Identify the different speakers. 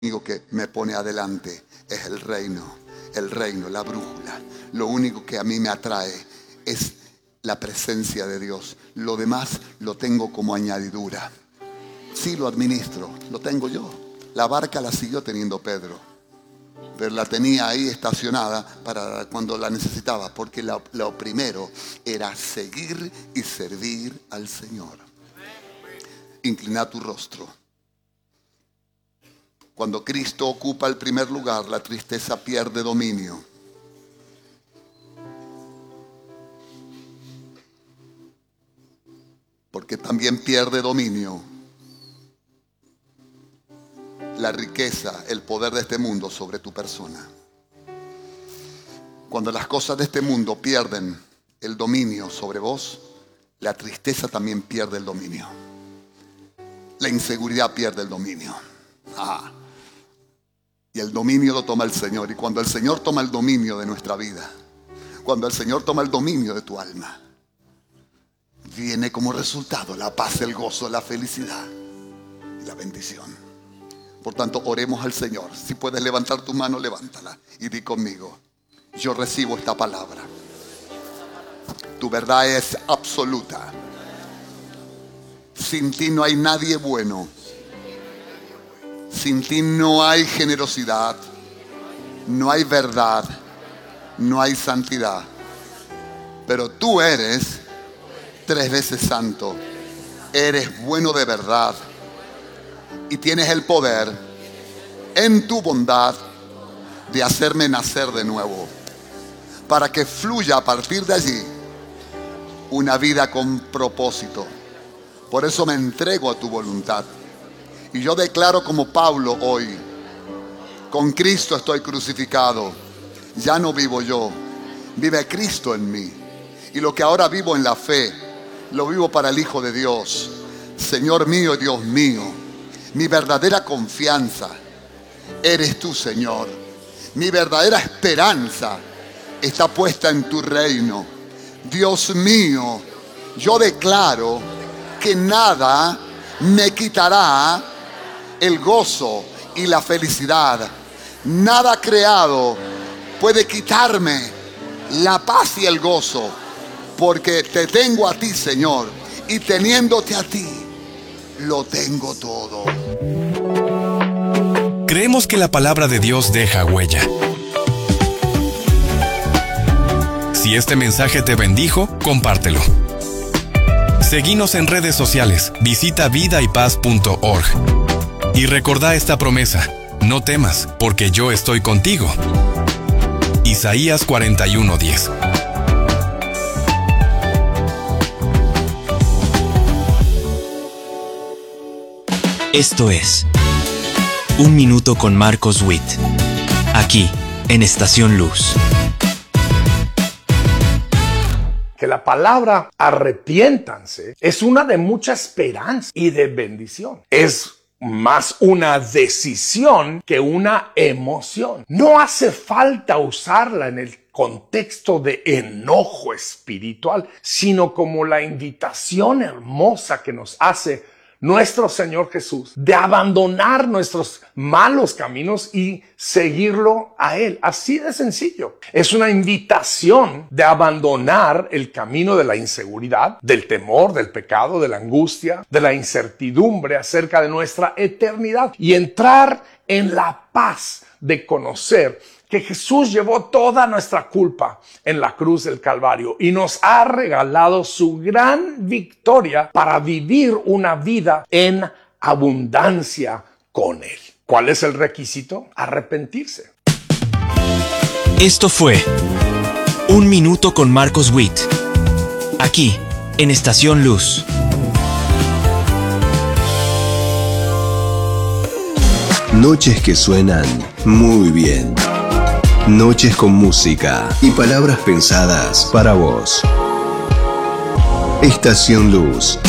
Speaker 1: único que me pone adelante es el reino, la brújula. Lo único que a mí me atrae es la presencia de Dios. Lo demás lo tengo como añadidura. Sí lo administro, lo tengo yo. La barca la siguió teniendo Pedro, pero la tenía ahí estacionada para cuando la necesitaba, porque lo primero era seguir y servir al Señor. Inclina tu rostro. Cuando Cristo ocupa el primer lugar, la tristeza pierde dominio. Porque también pierde dominio la riqueza, el poder de este mundo sobre tu persona. Cuando las cosas de este mundo pierden el dominio sobre vos, la tristeza también pierde el dominio. La inseguridad pierde el dominio. Y el dominio lo toma el Señor. Y cuando el Señor toma el dominio de nuestra vida, cuando el Señor toma el dominio de tu alma, viene como resultado la paz, el gozo, la felicidad y la bendición. Por tanto, oremos al Señor. Si puedes levantar tu mano, levántala y di conmigo: yo recibo esta palabra. Tu verdad es absoluta. Sin ti no hay nadie bueno. Sin ti no hay generosidad, no hay verdad, no hay santidad. Pero tú eres 3 veces santo. Eres bueno de verdad. Y tienes el poder en tu bondad de hacerme nacer de nuevo, para que fluya a partir de allí una vida con propósito. Por eso me entrego a tu voluntad. Y yo declaro como Pablo hoy: con Cristo estoy crucificado. Ya no vivo yo, vive Cristo en mí. Y lo que ahora vivo en la fe, lo vivo para el Hijo de Dios. Señor mío, Dios mío, mi verdadera confianza eres tú, Señor. Mi verdadera esperanza está puesta en tu reino. Dios mío, yo declaro que nada me quitará el gozo y la felicidad. Nada creado puede quitarme la paz y el gozo, porque te tengo a ti, Señor, y teniéndote a ti, lo tengo todo.
Speaker 2: Creemos que la palabra de Dios deja huella. Si este mensaje te bendijo, compártelo. Seguinos en redes sociales, visita vidaypaz.org. Y recordá esta promesa: no temas, porque yo estoy contigo. Isaías 41:10.
Speaker 3: Esto es Un Minuto con Marcos Witt, aquí en Estación Luz.
Speaker 4: Que la palabra arrepiéntanse es una de mucha esperanza y de bendición. Es más una decisión que una emoción. No hace falta usarla en el contexto de enojo espiritual, sino como la invitación hermosa que nos hace nuestro Señor Jesús de abandonar nuestros malos caminos y seguirlo a Él. Así de sencillo. Es una invitación de abandonar el camino de la inseguridad, del temor, del pecado, de la angustia, de la incertidumbre acerca de nuestra eternidad y entrar en la paz de conocer que Jesús llevó toda nuestra culpa en la cruz del Calvario y nos ha regalado su gran victoria para vivir una vida en abundancia con Él. ¿Cuál es el requisito? Arrepentirse.
Speaker 3: Esto fue Un Minuto con Marcos Witt, aquí en Estación Luz.
Speaker 5: Noches que suenan muy bien. Noches con música y palabras pensadas para vos. Estación Luz.